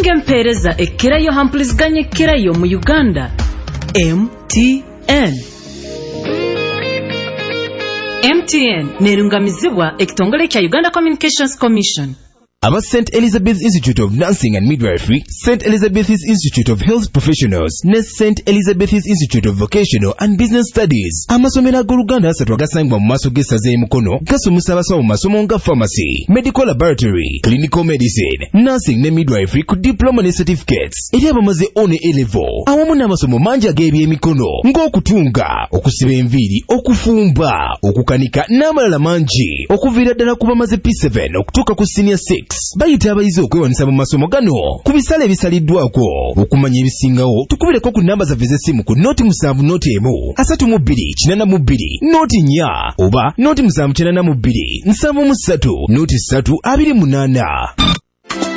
singa empeereza ekkirayo hampuliziganya ekkirayo mu Uganda. MTN nerungamizibwa ekitongole kya Uganda Communications Commission. Aba St. Elizabeth Institute of Nursing and Midwifery, St. Elizabeth's Institute of Health Professionals, ne St. Elizabeth's Institute of Vocational and Business Studies. Amasomero ag'Oluganda asatu agasangibwa mu maaso g'essaza y'Emukono gasomesa abasawo mu masomo nga pharmacy, medical laboratory, clinical medicine, nursing ne midwifery ku diploma ne certificates. Eri abamaze one A-level awamu n'amasomo mangi ag'ebyemikono ng'okutunga, okusiba enviiri, okufumba, okukanika n'amalala mangi okuviira ddala ku bamaze P7 okutuuka ku senior 6. Bayita abayizi okwewanisa mu masomo gano ku bisale ebisaliddwako. Okumanya ebisingawo tukubireko ku namba zaffe z'essimu ku noti 7 noti 1 32 42 noti 4 oba noti 7 92 73 noti 3 28.